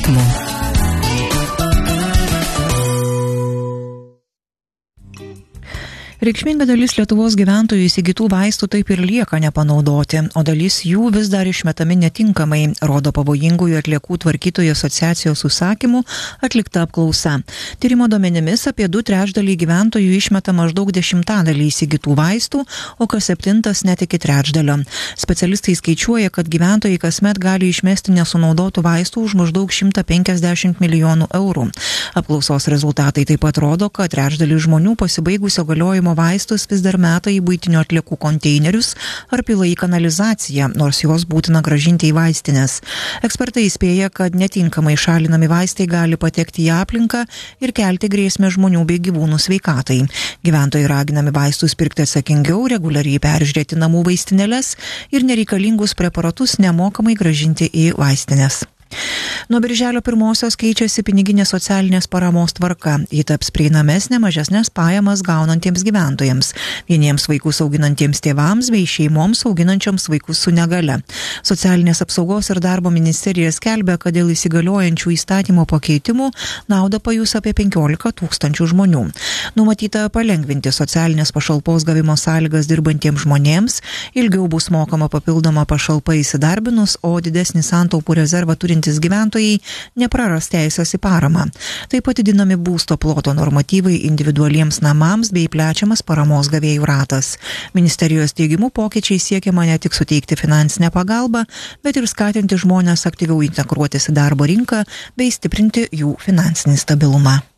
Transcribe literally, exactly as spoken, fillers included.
ritmu. Reikšminga dalis Lietuvos gyventojų įsigytų vaistų taip ir lieka nepanaudoti, o dalis jų vis dar išmetami netinkamai, rodo pavojingųjų atliekų tvarkytojų asociacijos užsakymu atlikta apklausa. Tyrimo duomenimis apie du trečdaliai gyventojų išmeta maždaug dešimtadalį įsigytų vaistų, o kas septintas net iki trečdalio. Specialistai skaičiuoja, kad gyventojai kasmet gali išmesti nesunaudotų vaistų už maždaug šimtą penkiasdešimt milijonų eurų. Apklausos rezultatai taip pat rodo, kad trečdalis žmonių pasibaigusio galiojimo vaistus vis dar meta į buitinių atliekų konteinerius ar pila į kanalizaciją, nors juos būtina grąžinti į vaistines. Ekspertai įspėja, kad netinkamai šalinami vaistai gali patekti į aplinką ir kelti grėsmę žmonių bei gyvūnų sveikatai. Gyventojai raginami vaistus pirkti atsakingiau, reguliariai peržiūrėti namų vaistinėles ir nereikalingus preparatus nemokamai grąžinti į vaistines. Nuo birželio pirmosios keičiasi piniginės socialinės paramos tvarka. Ji taps prieinamesnė mažesnės pajamas gaunantiems gyventojams, vieniems vaikus auginantiems tėvams bei šeimoms auginančioms vaikus su negalia. Socialinės apsaugos ir darbo ministerija skelbia, kad dėl įsigaliojančių įstatymo pakeitimų naudą pajus apie penkiolika tūkstančių žmonių. Numatyta palengvinti socialinės pašalpos gavimo sąlygas dirbantiems žmonėms, ilgiau bus mokama papildoma pašalpa įsidarbinus, o didesnį santaupų rezervą turintys gyventojai nepraras teisės į paramą. Taip pat didinami būsto ploto normatyvai individualiems namams bei plečiamas paramos gavėjų ratas. Ministerijos teigimu pokyčiai siekiama ne tik suteikti finansinę pagalbą, bet ir skatinti žmones aktyviau integruotis į darbo rinką bei stiprinti jų finansinį stabilumą.